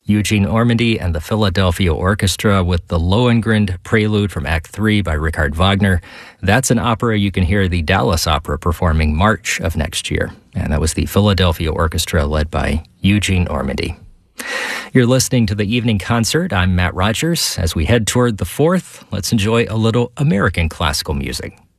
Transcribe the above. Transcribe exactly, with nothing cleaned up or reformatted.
Eugene Ormandy and the Philadelphia Orchestra with the Lohengrin Prelude from Act three by Richard Wagner. That's an opera you can hear the Dallas Opera performing March of next year. And that was the Philadelphia Orchestra led by Eugene Ormandy. You're listening to the Evening Concert. I'm Matt Rogers. As we head toward the fourth, let's enjoy a little American classical music.